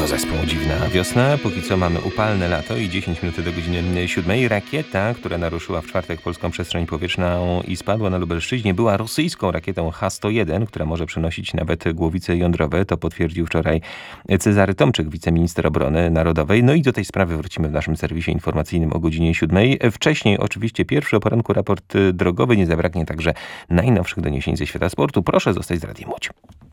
To zespół Dziwna Wiosna. Póki co mamy upalne lato i 10 minut do godziny 7. Rakieta, która naruszyła w czwartek polską przestrzeń powietrzną i spadła na Lubelszczyźnie, była rosyjską rakietą H-101, która może przenosić nawet głowice jądrowe. To potwierdził wczoraj Cezary Tomczyk, wiceminister obrony narodowej. No i do tej sprawy wrócimy w naszym serwisie informacyjnym o godzinie 7. Wcześniej oczywiście pierwszy o poranku raport drogowy. Nie zabraknie także najnowszych doniesień ze świata sportu. Proszę zostać z Radiem Łódź.